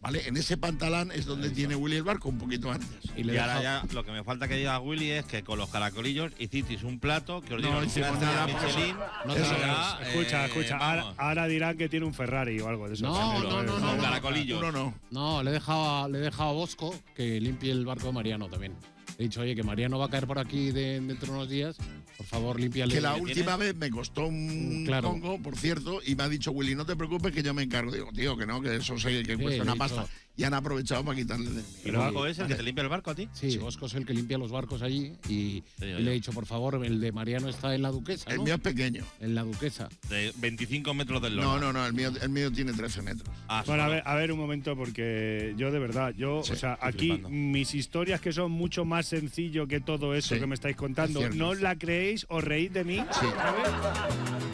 ¿vale? En ese pantalán es donde tiene Willy el barco, un poquito antes. Y ahora ya lo que me falta que diga Willy es que con los caracolillos hicisteis un plato que os No dieron hicimos gracias nada, a Michelin. eso Ya, Escucha, vamos. ahora dirán que tiene un Ferrari o algo de eso. Con caracolillos. Uno no. No, le he dejado a Bosco que limpie el barco de Mariano también. He dicho, oye, que Mariano va a caer por aquí dentro de unos días. Por favor, límpiale. Que la última vez me costó un congo, por cierto, y me ha dicho Willy, no te preocupes que yo me encargo. Digo, tío, que no, que eso sé que cuesta una pasta. Y han aprovechado para quitarle del mío. ¿Y Bosco es el que te limpia el barco a ti? Sí, Bosco es el que limpia los barcos allí. Y le he dicho, por favor, el de Mariano está en la Duquesa, ¿no? El mío es pequeño. En la Duquesa. De 25 metros del loro. No, el mío tiene 13 metros. Bueno, a ver un momento, porque yo de verdad, o sea, aquí flipando. mis historias que son mucho más sencillo que todo eso que me estáis contando, cierto. no os la creéis, os reís de mí, ¿sabes?